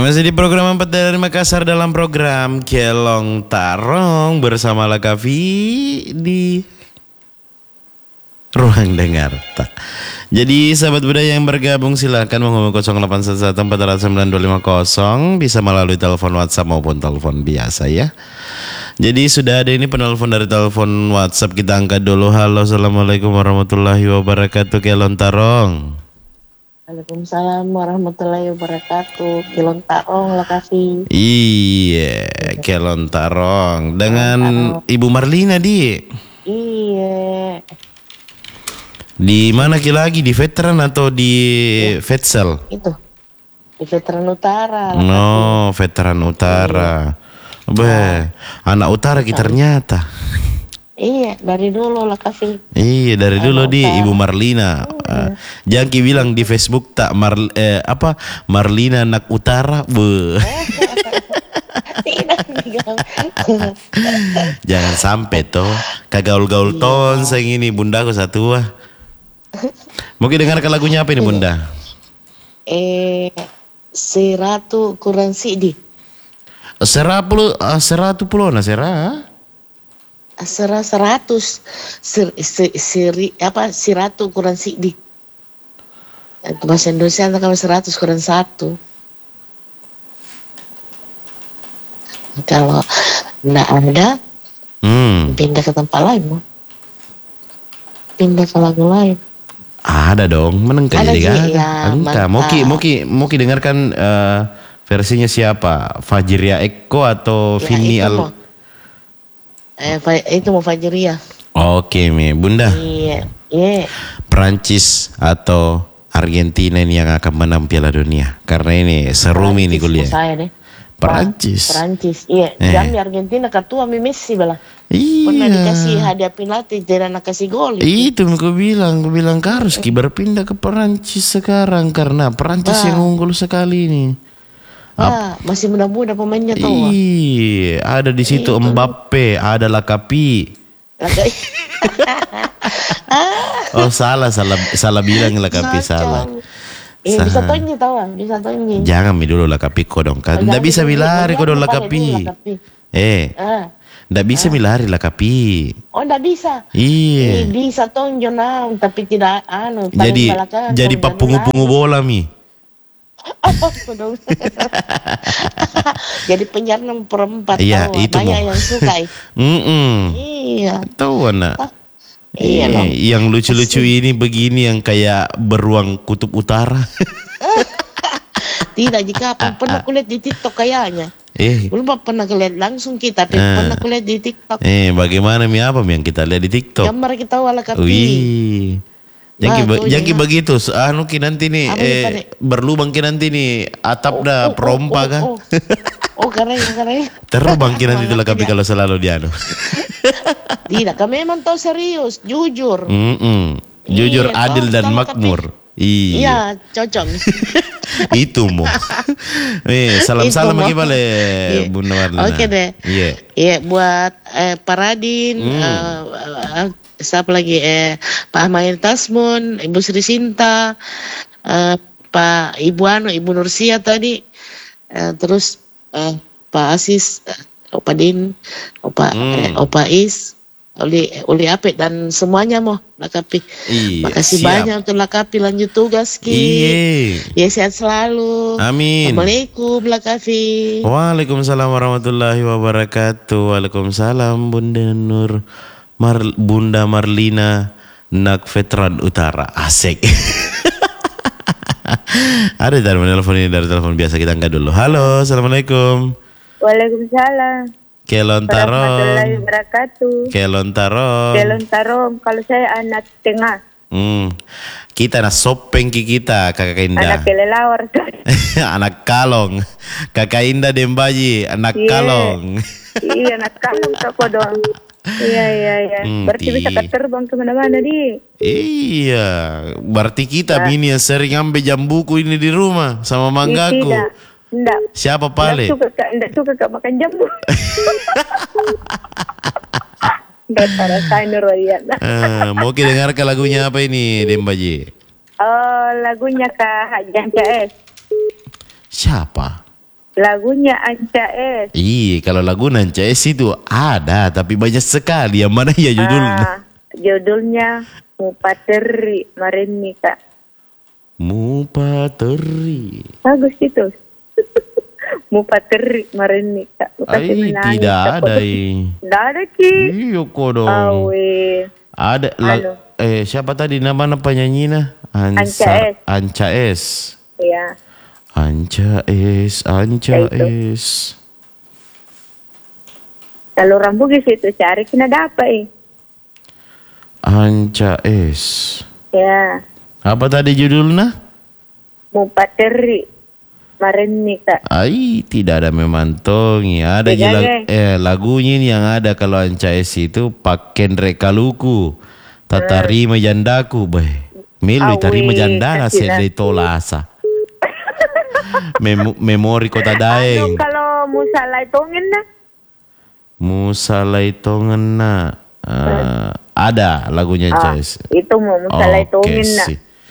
Masih di program 4 dari Makassar dalam program Kelong Tarong bersama Lakavi di Ruang Dengar. Jadi sahabat budaya yang bergabung silakan menghubungi 0811 bisa melalui telepon WhatsApp maupun telepon biasa ya. Jadi sudah ada ini penelpon dari telepon WhatsApp, kita angkat dulu. Halo, assalamualaikum warahmatullahi wabarakatuh. Kelong Tarong. Waalaikumsalam warahmatullahi wabarakatuh. Kelong Tarong Lakavi. Iya, Kelong Tarong dengan Ibu Marlina di. Iya. Di mana lagi, di veteran atau di Vetsel? Itu di Veteran Utara. No, Veteran Utara. Anak utara kita ternyata. Iya, dari dulu Lakavi. Iya, dari dulu di Ibu Marlina. Jangan bilang di Facebook tak Marlina anak utara. Jangan sampai toh kagaul-gaul ton sayang ini bundaku satu. Mungkin dengarkan lagunya apa ini bunda? Si Ratu Kurang Sidi. Seratu pulau na Seratus si Ratu Kurang Sidi. Bahasa Indonesia antara 100 kurang 1. Kalau enggak ada, pindah ke tempat lain, mau pindah ke lagu lain. Ada dong, menengah jadi enggak. Moki dengarkan versinya siapa? Fajria Eko atau Vini Al? Itu mau Fajria. Oke, bunda. Iya. Perancis atau Argentina ini yang akan menang Piala Dunia? Karena ini seru ini kuliah. Saya deh. Perancis. Iya. Jambi Argentina ketua Messi bala. Iya. Pernah dikasih hadiah penalti dan kasih gol. Itu aku bilang harus berpindah ke Perancis sekarang karena Perancis yang unggul sekali ini. Masih muda-muda pemainnya tuh. Iya, ada di situ Mbappe, ada Lakapi. Oh salah bilang Lakapi salah. Bisa tonyi tahu, bisa tonyi. Jangan dulu Lakapi kodong kan. Nggak bisa milari kodong Lakapi. Nggak bisa milari Lakapi. Oh nggak bisa. Iya. Bisa tonjo tapi tidak Jadi papungu-pungu bola Jadi penyiar 6/4. Iya, itu banyak yang suka. Iya. Tahu anak. Iya. Yang lucu-lucu ini begini yang kayak beruang kutub utara. Tidak, jika pernah kulihat di TikTok kayaknya. Belum pernah kulihat langsung kita, tapi pernah kulihat di TikTok. Bagaimana apa yang kita lihat di TikTok? Gambar kita wala kapi. Wih. Jangan begitu. Nanti nih berlubang nanti nih atap dah perompa kan. Keren. Terbang nanti itu Lakapi kalau selalu dia Tidak, kami memang tahu serius, jujur. Jujur, adil dan makmur. Iya, cocok. Itu mau. Salam lagi boleh Bunda Marlina. Oke deh. Iya, buat Paradin, siapa lagi Pak Ahmad Tasmun, Ibu Sri Sinta, Pak Ibu Nursia tadi, terus Pak Asis, Opa Din, Opa Is, Uli Apik dan semuanya mau Lakapi. Makasih banyak untuk Lakapi, lanjut tugas Ki. Ya sehat selalu. Amin. Assalamualaikum Lakapi. Waalaikumsalam warahmatullahi wabarakatuh. Waalaikumsalam Bunda Marlina nak Veteran Utara. Asik. Ada dari telepon ini, dari telepon biasa, kita angkat dulu. Halo, assalamualaikum. Waalaikumsalam. Kelong Tarong. Warahmatullahi wabarakatuh. Kelong Tarong. Kelong Tarong. Kalau saya anak tengah. Kita anak sopeng kita, Kakak Indah. Anak kelelawar. Anak kalong. Kakak Indah Dembaji, anak kalong. Iya, anak kalong toko dong. Iya. Berarti bisa terbang kemana-mana di. Iya, berarti kita ini yang sering ambil jambuku ini di rumah sama manggaku. Tidak. Siapa Pale? Tidak suka makan jambu. Daripada saya Nurwalian. Mau kita dengarkan lagunya apa ini, Dembaji? Lagunya Kak Hajan CS. Siapa? Lagunya Anca S. Iya, kalau lagu Anca S itu ada, tapi banyak sekali. Yang mana ya judulnya? Judulnya Mupateri Marenika. Mupateri. Bagus itu. Mupateri Marenika. Tidak ada. Tidak ada Ki. Iya kodong. Awe. Ada siapa tadi nama penyanyinya? Anca S. Anca S. Iya. Anca S. Kalau rambu di situ cari kena dapat Anca S. Ya. Apa tadi judulnya? Mupateri Marenika. Tidak ada memantongi. Ada lagunya ini yang ada kalau Anca S itu paken rekaluku. Tatarima jandaku. Milu tarima jandana sede tolasa. Memori kota daeng. Kalau musalai tongen na? Musalai tongen na. Ada lagunya Anca S. Itu mau musalai tongen na.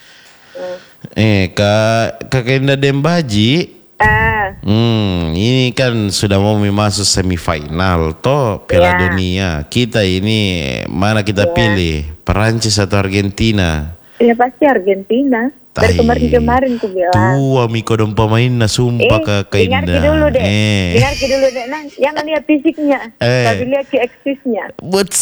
Kak Kenda Dembaji. Ini kan sudah mau masuk semifinal toh Piala Dunia. Kita ini mana kita pilih? Perancis atau Argentina? Ya pasti Argentina. Dari kemarin ku bilang. Tua Miko dong pemainnya sumpah Kak Kenda. Dengar dulu deh. Nah, jangan lihat fisiknya, tapi lihat ke eksisnya.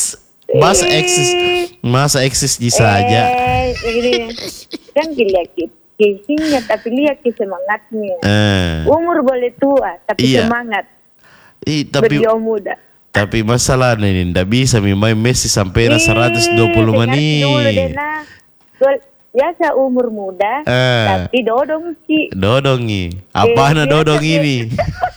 Masa eksis bisa aja. Gini, kan lihat fisiknya tapi lihat ke semangatnya. Umur boleh tua tapi semangat. Tapi muda. Tapi masalahnya ini tidak bisa main Messi sampai 120 menit. Dulu deh nah. Biasa umur muda tapi dodongi. Apaan dodong ini?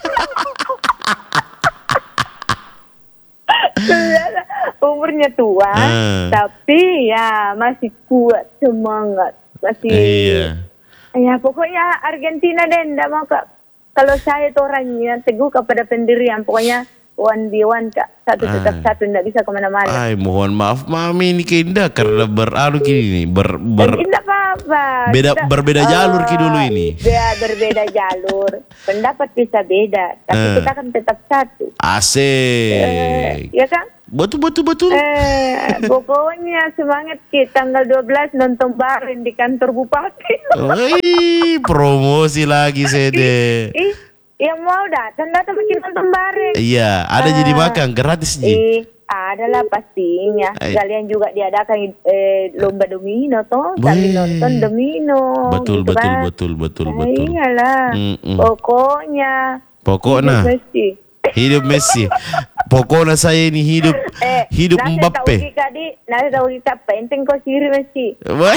Umurnya tua tapi ya masih kuat semangat masih. Ya pokoknya Argentina deh ndak mau Kak. Kalau saya itu orangnya teguh kepada pendirian, pokoknya 1v1 Kak, satu tetap satu, ndak bisa kemana-mana. Mohon maaf Mami ini Kenda karena gini tidak apa-apa. Berbeda jalur dulu ini. Berbeda jalur, pendapat bisa beda, tapi kita kan tetap satu. Asik. Ya kan? Betul. Pokoknya semangat kita tanggal 12 nonton bareng di kantor bupati. Promosi lagi Sede. Yang mau datang makin nonton bareng. Iya, ada jadi makan gratis Ji. Adalah pastinya. Kalian juga diadakan lomba domino toh, kami nonton domino. Betul. Iyalah. Pokoknya. Hidup Messi. Pokoknya saya ini hidup Mbappe. Nasi tahu kita penting kau siri Messi.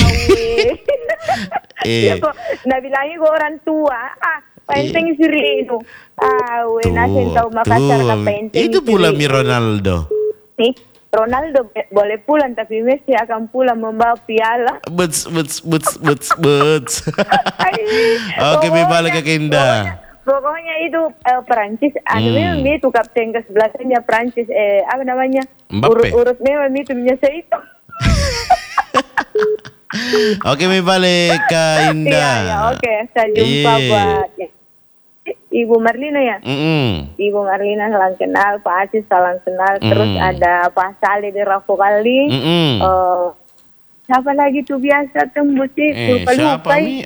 Ya kok bilangnya kau orang tua. Penting siri itu. Nasi tahu Makassar penting. Itu pula Ronaldo. Ronaldo boleh pulang tapi Messi akan pulang membawa piala. Oke, balik ke Kenda. Pokoknya itu Perancis, memang itu kapten ke-11-nya Perancis, apa namanya? Mbappe. Urut memang itu menyesal itu. Oke, balik ke Indah. Iya, oke. Saya jumpa buat Ibu Marlina ya. Ibu Marlina salam kenal, Pak Asis salam kenal, terus ada Pak Saleh di Raffo Kali. Siapa lagi tuh biasa tembus itu? Siapa nih?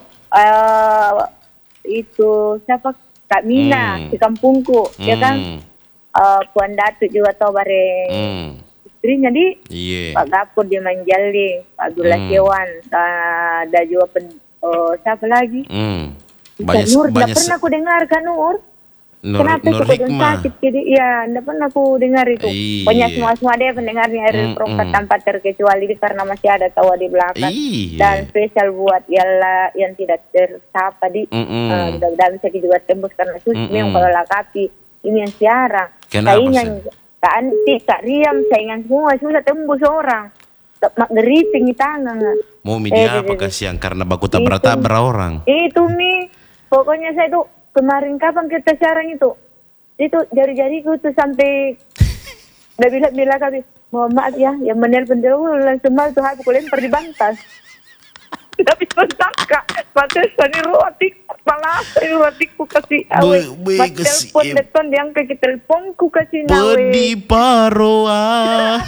Itu siapa Kak Mina di kampungku, ya kan? Puan Datuk juga tahu bareng istrinya di Pak Gapur di Manjali, Pak Abdullah Kewan, ada juga siapa lagi? Nur, tidak pernah aku dengar kan Nur? Kenapa Nur itu sakit jadi? Ya, tidak pernah aku dengar itu. Banyak semua dia pendengarnya Eril Prokat tanpa terkecuali karena masih ada tawa di belakang. Dan spesial buat yang tidak tersapa di. Mudah-mudahan bisa juga tembus karena susah memang kalau lakapi ini yang siaran. Saingan Kak Anti, Kak Riam, saingan semua susah tembus orang. Ngeriting di tangan. Mau media apa kasihan karena baku tabrak-tabrak orang. Itu Mi, pokoknya saya tuh kemarin kapan kita siaran itu jari-jariku tuh sampai udah bilang kami mohon maaf ya yang menelpon dulu langsung mal tuh aku lempar di bantas. Tapi sangka patesani roti palasa roti ku kasih awe. Telepon deton yang ke telepon ku kasih nawe. Bedi paroa.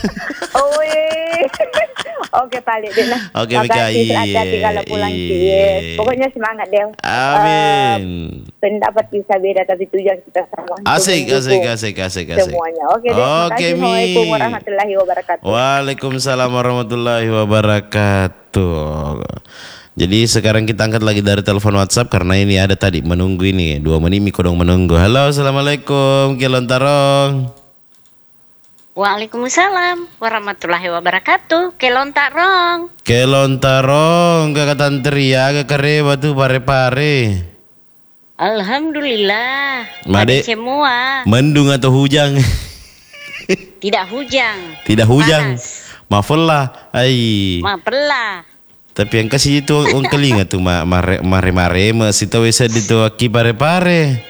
Oke balik deh nah. Oke BKI. Hati-hati kalau pulang sih. Pokoknya semangat deh. Amin. Pendapat bisa beda tapi tujuan kita sama. Asik. Semuanya. Oke deh. Assalamualaikum warahmatullahi wabarakatuh. Waalaikumsalam warahmatullahi wabarakatuh. Jadi sekarang kita angkat lagi dari telepon WhatsApp karena ini ada tadi menunggu ini 2 menit Miko dong menunggu. Halo, assalamualaikum Kelontarong. Waalaikumsalam warahmatullahi wabarakatuh. Kelontarong. Kelontarong, kakak tantri ya, kakak kareba tuh pare-pare. Alhamdulillah. Made semua. Mendung atau hujan? Tidak hujan. Tidak hujan. Maaflah, Maaflah. Tapi yang kasih itu orang kelinga tuh mare masih tahu sedih tuh aki pare-pare.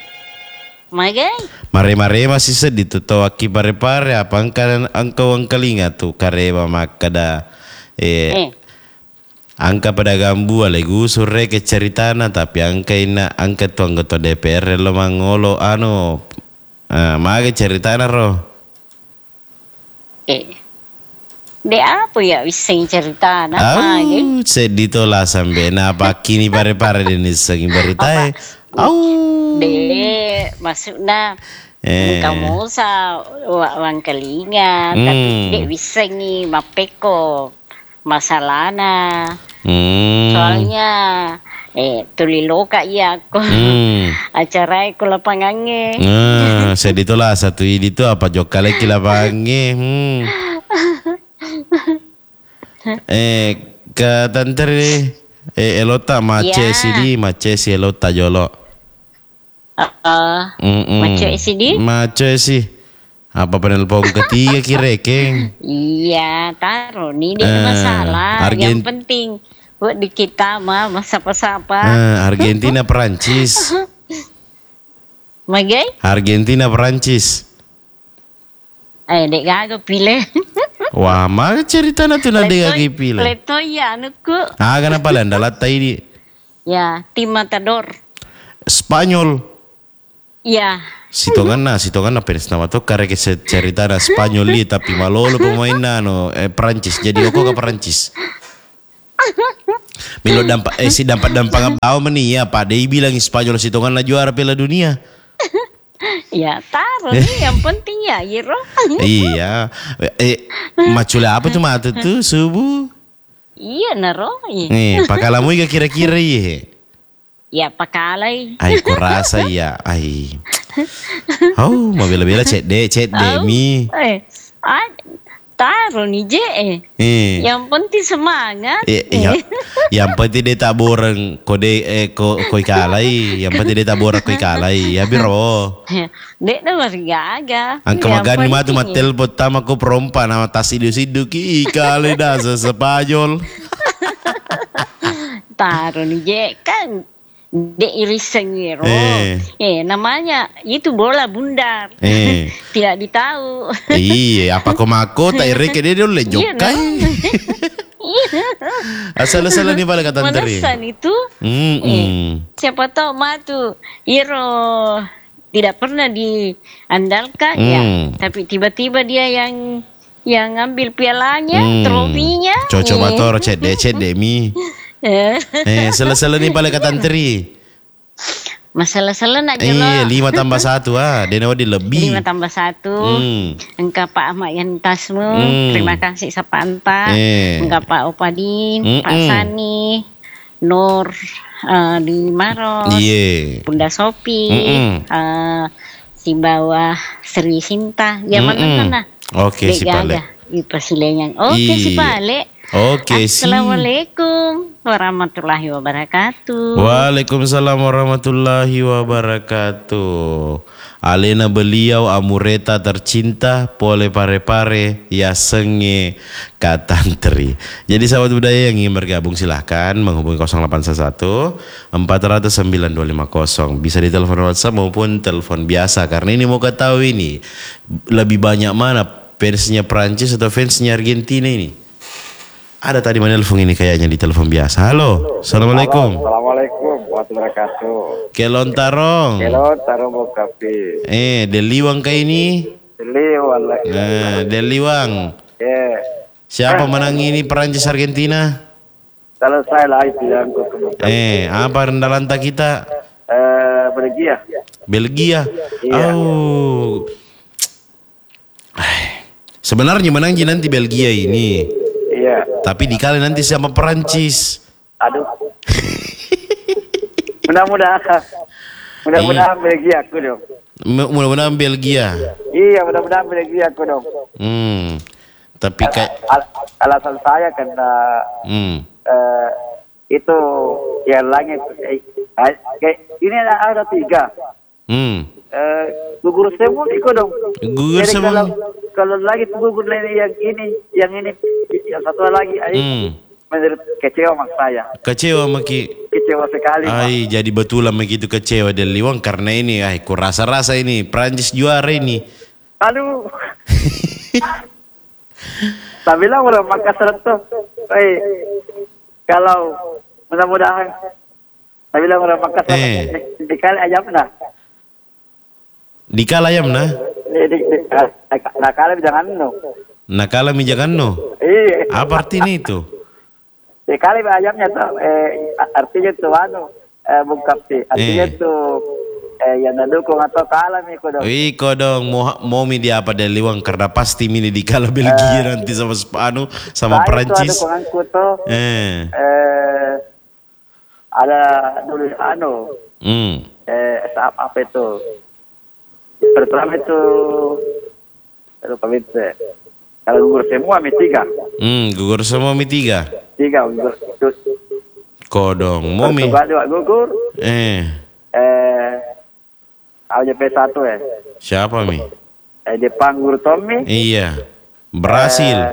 Mare masih sedih tuh tahu aki pare-pare apa engkau orang kelinga tuh kareba makada angka pada gambu alegu sore ke ceritana tapi angka tuh anggota DPR lo mangolo mage ceritana roh. De apa ya bising cerita nama gitu. Sedih toh lah sampai apa kini pare-pare ini sering berita. De maksudnya kamu sa uang kelinga tapi de bising ni mapeko masalahna. Soalnya tuliloka iya aku acara aku lapangannya. Sedih toh lah satu ini tuh apa jokale ki lapangannya. Ke tantri elota mace sidi mace si elota jolo. Mace sidi? Mace si. Apa penelpon ketiga kirekeng? Iya, taruh nih masalah. Yang penting buat di kita mah sapa-sapa. Argentina Perancis. Magai? Argentina Perancis. Dek gagal pilih. Wah, mana cerita na tu na dia lagi pilih. Leto ya anuku. Kenapa lah anda latai di? Ya, tim Matador. Spanyol. Ya. Sitongan na penis nama tu karek cerita na Spanyol li tapi malolo pemain na Perancis. Jadi aku ke Perancis. Milo dampak si dampak abau meni ya Pak Dei bilang Spanyol sitongan na juara Piala Dunia. Ya taruh nih yang penting ya Yiro. Iya. Macula apa tuh matu tuh subuh? Iya naro. Pakalamu iga kira-kira iya. Ya pakalay. Ku rasa ya. Mau bela-bela cek mi. Taruh nih je. Yang penting semangat. Yang penting dia taburan koi kalai. Yang penting dia taburan koi kalai. Ya biro. Dek na marigaga. Ang kamagan ni matu matel potama ko perompa nama tasidu-sidu ki kalai dah Spanyol. Taruh nih je kan. Dek iriseng Yiro. Namanya itu bola bundar. Tidak ditahu. Iya, apa komako tak ire ke dia dulu jokai. Asal-asal ni balik kata teri. Manasan itu. Siapa tahu matu Yiro tidak pernah diandalkan ya. Tapi tiba-tiba dia yang ambil pialanya, trofinya. Cocok bator cede mi. Salah-salah ni balik kata teri. Masalah-salah nak je lah. 5+1 dia nawadi lebih. 5+1. Engkau Pak Ahmad Yantasmu. Terima kasih sapanta. Engkau Pak Opadin, Pak Sani, Nur di Maros, Bunda Sopi, si bawah Sri Sinta. Ya mana? Oke, si Pale. Oke, si Pale. Oke, Assalamualaikum warahmatullahi wabarakatuh. Waalaikumsalam warahmatullahi wabarakatuh. Alena beliau amureta tercinta pole pare-pare ya senge katantri. Jadi sahabat budaya yang ingin bergabung silahkan menghubungi 0811 400 9250. Bisa di telepon WhatsApp maupun telepon biasa. Karena ini mau ketahui ini lebih banyak mana fansnya Prancis atau fansnya Argentina ini. Ada tadi menelpon ini kayaknya di telepon biasa. Halo, assalamualaikum. Assalamualaikum warahmatullahi wabarakatuh. Kelontarong. Kelontarong Bokapi. Deliwang kayak ini. Deliwang. Deliwang. Siapa menang ini Perancis Argentina? Selesai lah itu yang apa rendalanta kita? Belgia. Belgia. Iya. Oh. Sebenarnya menang nanti Belgia ini. Iya. Tapi dikali nanti sama Perancis. Aduh. Mudah-mudahan Belgia aku dong. Mudah-mudahan Belgia. Iya, mudah-mudahan Belgia aku dong. Tapi kayak alasan saya karena itu yang langit ini ada 3. Gugur semua ikut dong. Gugur jadi semua. Kalau lagi gugur yang ini yang satu lagi menurut kecewa mak saya. Kecewa maki. Kecewa sekali. Jadi betul begitu kecewa dari Liwang karena ini ku rasa ini Prancis juara ini. Aduh. Tapi lah udah Makassar tuh. Kalau mudah-mudahan tapi lah udah Makassar dikali ayam nah. Dikala ayam nah? Nakala jangan no. Nakala jangan no? Iya. Apa artinya itu? Dikali ayamnya tuh artinya tuh Bung Kapti. Artinya tuh yang nadukung atau kalah mi kodong. Kodong mau dia apa dari Liwang karena pasti mini dikala Belgia nanti sama sama Perancis. Saya tuh tuh ada dulu apa itu? Pertama itu lupa itu. Kalau gugur semua mi 3. Gugur semua mi 3. 3 gugur. Kodong mau mi. Gugur. P1 Siapa mi? Jepang gugur Tommy. Iya. Brasil.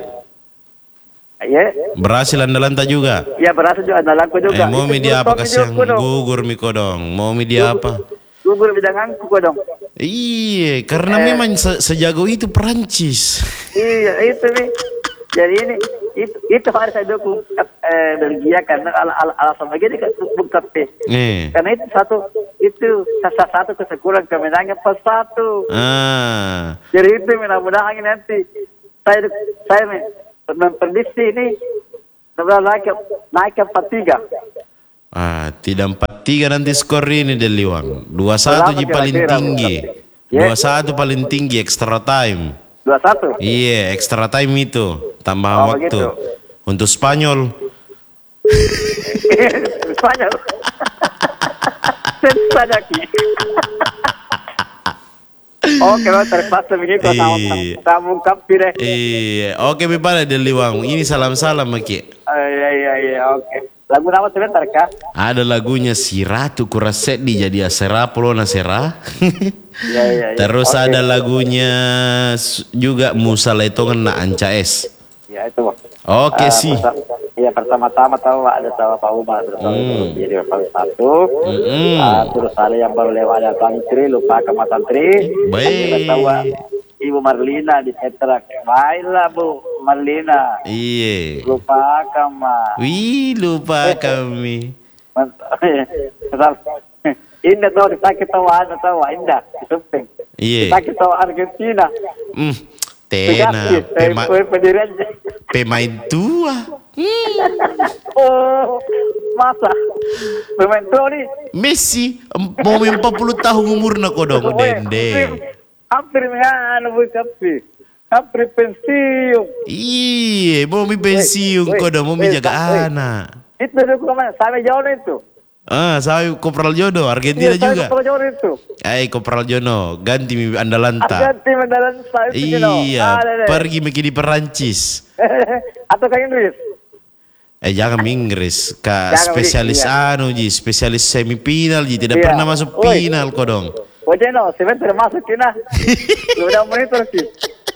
Brasil andalanta juga. Iya, Brasil juga andalanku juga. Mau mi dia apa kasihan gugur mi kodong. Mau mi dia apa? Gugur bidangku kodong. Iya, karena memang sejago itu Perancis. Iya, itu nih. Jadi ini itu harus saya dukung Belgia karena alasan begini kan bukan karena itu satu kesekurangan kemenangan pas 1. Jadi itu mudah-mudahan nanti saya memprediksi ini naik ke 4-3. Tidak 4-3 nanti skor ini dari Liwang. 2-1 paling tinggi. 2-1 paling tinggi extra time. 2-1. Iya, extra time itu tambahan waktu. Begitu. Untuk Spanyol. Spanyol. Sadaki. Oke, terpaksa begitu tamu kapir. Iya, oke bipala dari Liwang. Ini salam-salam Maki. Iya, oke. Lagu nama sebentar kah? Ada lagunya si Ratu Kuraset di jadi asera Polona Sera. Iya. Terus ada lagunya juga Musa Letongan na Anca S. Ya itu. Oke sih. Iya pertama-tama tahu ada sama Pak Umar bersama jadi paling 1. Terus ada yang baru lewat ada Tantri lupa sama Tantri. Baik. Tahu Ibu Marlina di Petrak. Baiklah Bu Marlina. Iya. Lupa kama. Wih lupa kami. Indah tahu kita tahu indah. Penting. Iya. Kita tahu Argentina. Pemain tua. Oh, masa pemain tua nih. Messi mau 40 tahun umurnya kodong dende. Hampir hampir pensiun. Iya, mau pensiun kodong mau jaga anak. Itu kemana? Sampai jauh itu. Saya Kopral Jono, Argentina juga. Kopral Jono itu. Kopral Jono, ganti andalanta. Ganti andalanta itu. Iya, pergi di Perancis. Atau ke Inggris? Jangan Inggris, spesialis spesialis semifinal tidak pernah masuk final kodong. Jono, sebentar masuk kena. Sudah monitor sih.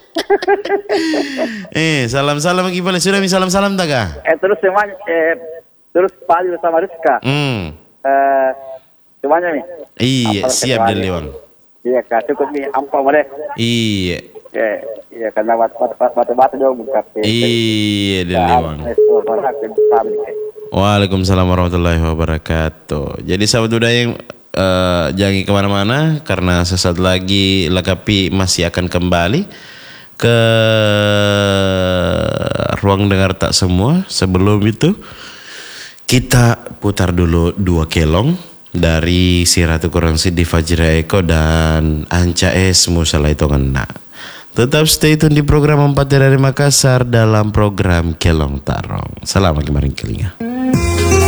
Salam-salam gimana? Sudah salam-salam tak kah? Terus semuanya terus Pali bersama Rizka. Semuanya nih. Iya, siap dari Liwang. Iya, Kak, cukup nih ampau boleh. Iya. Iya, karena batu-batu jauh buka. Iya, di Lewang. Waalaikumsalam warahmatullahi wabarakatuh. Jadi sahabat budaya yang jangan kemana-mana karena sesaat lagi Lakapi masih akan kembali ke ruang dengar tak semua. Sebelum itu kita putar dulu 2 kelong dari si Ratu Kurangsi di Fajra Eko dan Anca Esmu salah itu ngena. Tetap stay tune di program 4 dari Makassar dalam program Kelong Tarong. Selamat kemarin kelinga.